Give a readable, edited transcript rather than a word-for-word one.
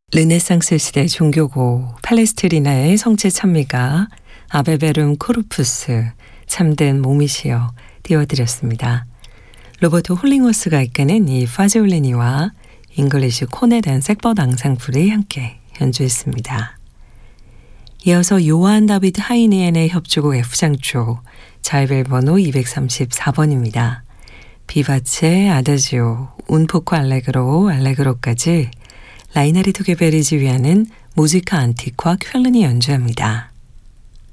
르네상스 시대 종교고 팔레스트리나의 성체 찬미가 아베베룸 코르푸스 참된 몸이시여 띄워드렸습니다. 로버트 홀링워스가 이끄는 이 파지올리니와 잉글리시 코넷 앤 섹벗 앙상블이 함께 연주했습니다. 이어서 요한 다비드 하이니엔의 협주곡 F장조 자이벨 번호 234번입니다. 비바체, 아다지오, 운포코 알레그로까지 라이나르트 게베리지 위하는 무지카 안티과 쾰른이 연주합니다.